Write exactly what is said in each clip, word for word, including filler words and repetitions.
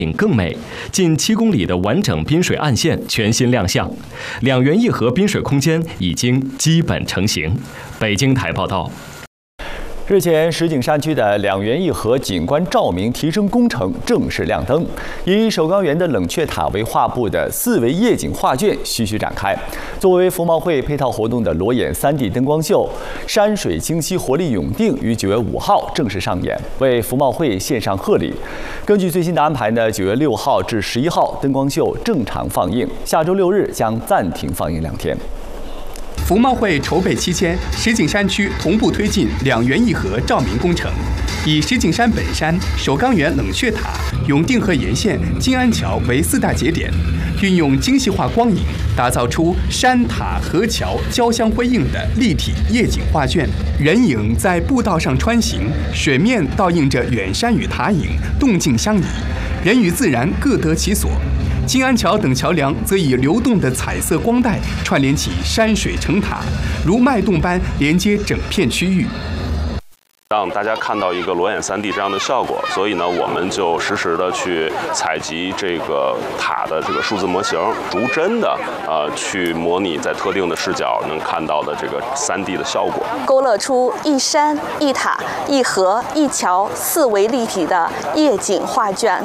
更美，近七公里的完整滨水岸线全新亮相，两园一河滨水空间已经基本成型。北京台报道。 日前，石景山区的两园一河景观照明提升工程正式亮灯，以首钢园的冷却塔为画布的四维夜景画卷徐徐展开。作为服贸会配套活动的裸眼 三 D 灯光秀《山水清晰活力永定》于九月五号正式上演，为服贸会献上贺礼。根据最新的安排呢，九月六号至十一号灯光秀正常放映，下周六日将暂停放映两天。 服贸会筹备期间，石景山区同步推进两园一河照明工程，以石景山本山、首钢园冷却塔、永定河沿线、金安桥为四大节点，运用精细化光影，打造出山塔河桥交相辉映的立体夜景画卷。人影在步道上穿行，水面倒映着远山与塔影，动静相宜，人与自然各得其所。 金安桥等桥梁则以流动的彩色光带串联起山水成塔，如脉动般连接整片区域， 让大家看到一个裸眼 三 D 这样的效果。所以呢，我们就实时的去采集这个塔的这个数字模型，逐帧的呃去模拟在特定的视角能看到的这个 三 D 的效果， 勾勒出一山一塔一河一桥四维立体的夜景画卷。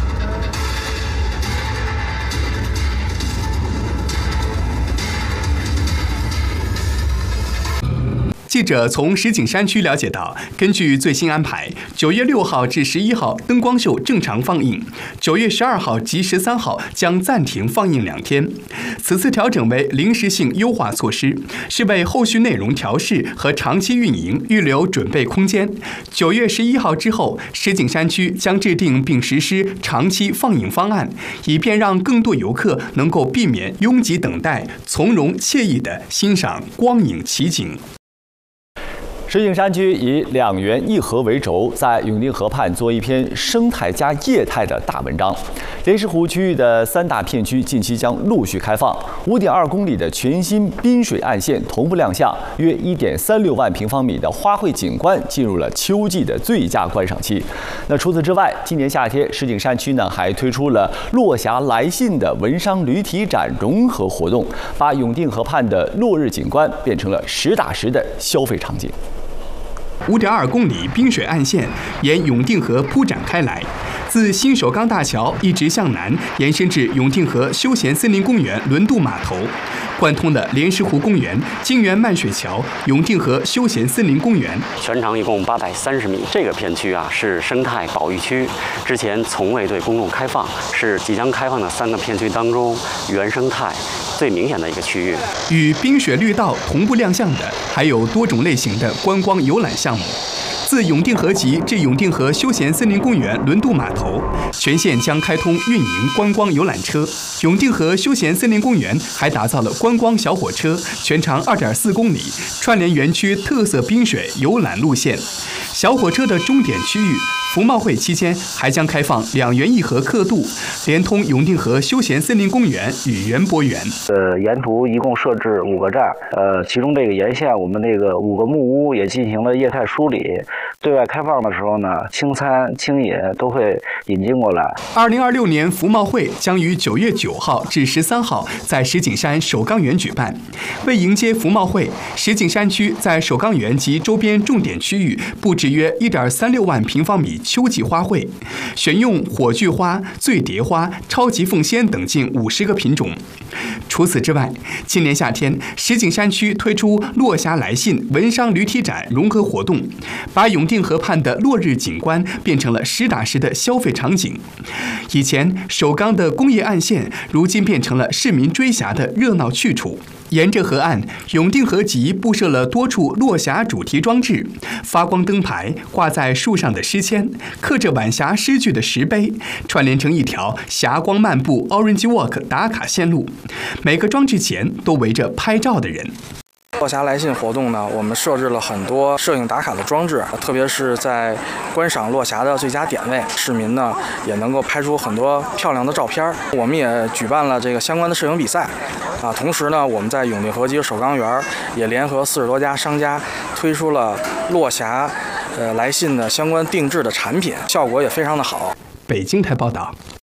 记者从石景山区了解到，根据最新安排，九月六号至十一号灯光秀正常放映，九月十二号及十三号将暂停放映两天。此次调整为临时性优化措施，是为后续内容调试和长期运营预留准备空间。九月十一号之后，石景山区将制定并实施长期放映方案，以便让更多游客能够避免拥挤等待，从容惬意地欣赏光影奇景。 石景山区以两园一河为轴，在永定河畔做一篇生态加业态的大文章。莲石湖区域的三大片区近期将陆续开放， 五点二公里的全新滨水岸线同步亮相，约 一点三六万平方米的花卉景观进入了秋季的最佳观赏期。那除此之外，今年夏天石景山区呢还推出了落霞来信的文商驴蹄展融合活动，把永定河畔的落日景观变成了实打实的消费场景。 五点二公里滨水岸线沿永定河铺展开来，自新首钢大桥一直向南延伸至永定河休闲森林公园轮渡码头，贯通的莲石湖公园、金源漫水桥、永定河休闲森林公园。 全长一共八百三十米，这个片区啊是生态保育区，之前从未对公众开放，是即将开放的三个片区当中原生态 最明显的一个区域。 与滨水绿道同步亮相的，还有多种类型的观光游览项目。自永定河集至永定河休闲森林公园轮渡码头，全线将开通运营观光游览车。永定河休闲森林公园还打造了观光小火车，全长二点四公里，串联园区特色滨水游览路线。小火车的终点区域，服贸会期间还将开放两园一河客渡，连通永定河休闲森林公园与园博园。 呃，沿途一共设置五个站，呃，其中这个沿线我们那个五个木屋也进行了业态梳理。对外开放的时候呢，轻餐轻饮都会引进过来。 二零二六年服贸会将于九月九号至十三号在石景山首钢园举办。为迎接服贸会，石景山区在首钢园及周边重点区域布置约一点三六万平方米秋季花卉，选用火炬花、醉蝶花、超级凤仙等近五十个品种。除此之外，今年夏天，石景山区推出落霞来信文商驴蹄展融合活动，把永定河畔的落日景观变成了实打实的消费场景。以前首钢的工业岸线，如今变成了市民追霞的热闹去处。沿着河岸，永定河集布设了多处落霞主题装置，发光灯牌挂在树上的诗签，刻着晚霞诗句的石碑，串联成一条霞光漫步 Orange Walk 打卡线路。每个装置前都围着拍照的人。 落霞来信活动呢，我们设置了很多摄影打卡的装置，特别是在观赏落霞的最佳点位，市民呢也能够拍出很多漂亮的照片。我们也举办了这个相关的摄影比赛，啊，同时呢，我们在永定河集首钢园也联合四十多家商家推出了落霞，呃来信的相关定制的产品，效果也非常的好。 北京台报道。